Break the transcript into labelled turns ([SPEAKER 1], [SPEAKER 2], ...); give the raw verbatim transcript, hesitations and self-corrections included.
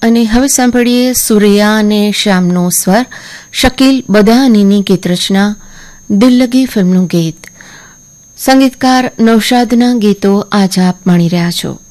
[SPEAKER 1] અને હવે સાંભળીએ સુરૈયા અને શ્યામનો સ્વર, શકીલ બદાનીની ગીતરચના, દિલ લગી ફિલ્મનું ગીત. સંગીતકાર નૌશાદના ગીતો આજ આપ માણી રહ્યા છો.